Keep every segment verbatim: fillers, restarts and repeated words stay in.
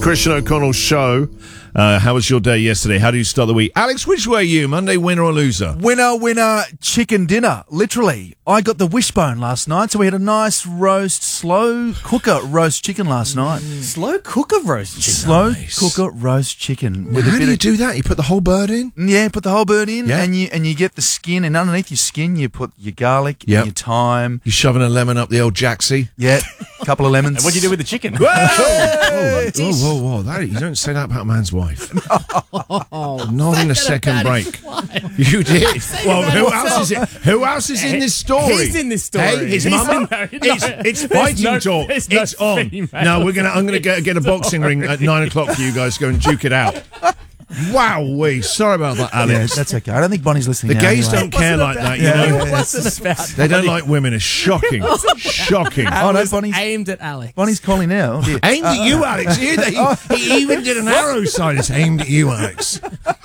Christian O'Connell Show. Uh, how was your day yesterday? How do you start the week? Alex, which way are you? Monday, winner or loser? Winner, winner, chicken dinner. Literally. I got the wishbone last night, so we had a nice roast, slow cooker roast chicken last night. Slow cooker roast chicken. Slow Nice. cooker roast chicken. With How a bit do you of, do that? You put the whole bird in? Yeah, put the whole bird in, Yeah. and you and you get the skin, and underneath your skin you put your garlic Yep. and your thyme. You shoving a lemon up the old jacksy? Yeah, a couple of lemons. And what'd you do with the chicken? Whoa, whoa, whoa, whoa, whoa. That, you don't say that about a man's wife. Not in a second break. You did. Well, who else is it? Who else is in this story? He's in this story. Hey, his He's mama. in- no, It's, no. it's There's fighting no- talk. there's no It's on. female. No, we're gonna. I'm gonna get get a boxing ring at nine o'clock for you guys to go and duke it out. Wow, we sorry about that, Yeah, Alex. that's okay. I don't think Bonnie's listening. The now gays anyway. don't care like that, you Yeah, know. yeah, yeah. What's it about? They don't like women. It's shocking. Shocking. Oh no, was Bonnie's aimed at Alex. Bonnie's calling now. Here. Aimed at you, Alex. He, he, he even did an arrow sign. It's aimed at you, Alex.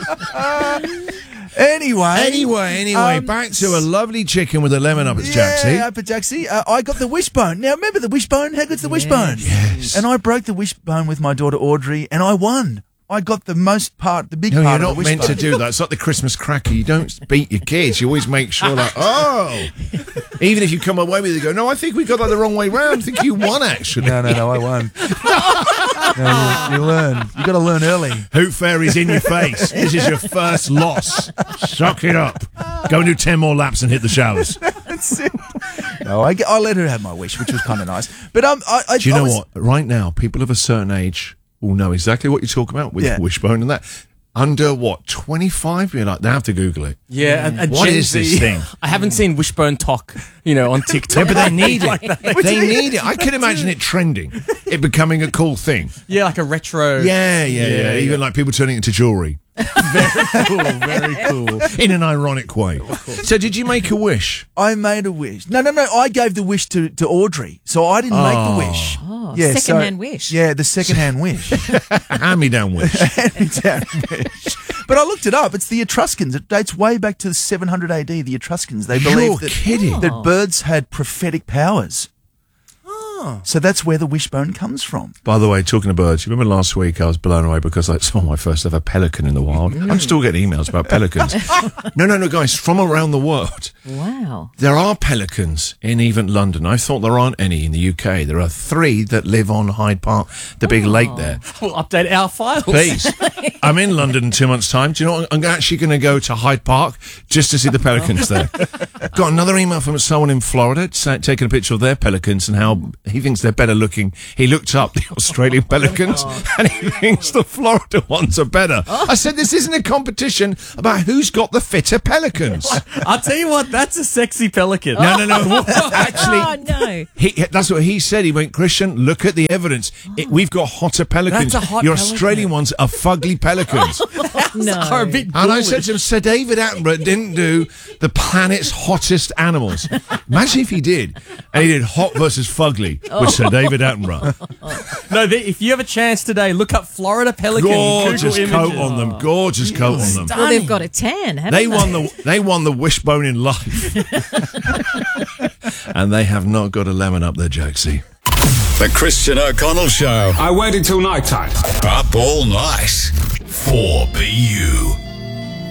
Anyway, Anyway, anyway, Um, back to a lovely chicken with a lemon up its yeah, jacksy. up at Jaxie. Uh, I got the wishbone. Now, remember the wishbone? How good's the wishbone? Yes. And I broke the wishbone with my daughter Audrey, and I won. I got the most part, the big No, part you're of not the meant wishbone. to do that. It's like the Christmas cracker. You don't beat your kids. You always make sure that, oh. Even if you come away with it, you go, no, I think we got that the wrong way round. I think you won, actually. No, no, no, I won. no, you, you learn. You got to learn early. Hoot Fairy's in your face. This is your first loss. Suck it up. Go and do ten more laps and hit the showers. That's it. No, I, I let her have my wish, which was kind of nice. But um, I, I Do you I know was- what? Right now, people of a certain age will know exactly what you're talking about with Yeah. wishbone and that. Under what, twenty-five? You're like, they have to Google it. Yeah, and, and What Gen is Z, this thing? I haven't seen Wishbone talk, you know, on TikTok. Yeah, but they need Like it. that. They need it. I can imagine it trending, it becoming a cool thing. Yeah, like a retro. Yeah, yeah, yeah. Yeah, Even like people turning it into jewellery. Cool, very cool. In an ironic way. So did you make a wish? I made a wish. No, no, no. I gave the wish to, to Audrey, so I didn't make the wish. Oh, yeah, so- second-hand wish. Yeah, the second-hand wish. A hand-me-down wish. Hand-me-down wish. But I looked it up. It's the Etruscans. It dates way back to seven hundred A D. The Etruscans. They You're believed that, kidding. that birds had prophetic powers. So that's where the wishbone comes from. By the way, talking of birds, you remember last week I was blown away because I saw my first ever pelican in the wild. I'm still getting emails about pelicans. no, no, no, guys, from around the world. Wow. There are pelicans in even London. I thought there aren't any in the U K. There are three that live on Hyde Park, the big lake there. We'll update our files. Please. I'm in London in two months' time. Do you know what? I'm actually going to go to Hyde Park just to see the pelicans there. Got another email from someone in Florida sa- taking a picture of their pelicans and how he thinks they're better looking. He looked up the Australian pelicans and he thinks the Florida ones are better. I said, this isn't a competition about who's got the fitter pelicans. I'll tell you what, that's a sexy pelican. No, no, no. Oh, Actually, no. he, that's what he said. He went, Christian, look at the evidence. It, we've got hotter pelicans. That's a hot Your pelican. Australian ones are fugly pelicans. No. Are a bit And I ghoulish. said to him, Sir David Attenborough didn't do the planet's hottest animals. Imagine if he did. And he did hot versus fugly with Sir David Attenborough. No, they, if you have a chance today, look up Florida pelican. Gorgeous Google coat images. on them. Gorgeous coat on them. Well, they've got a tan, haven't They they? won the they won the wishbone in life. And they have not got a lemon up their jacksy. The Christian O'Connell Show. I waited till night time. Up all night. four B U.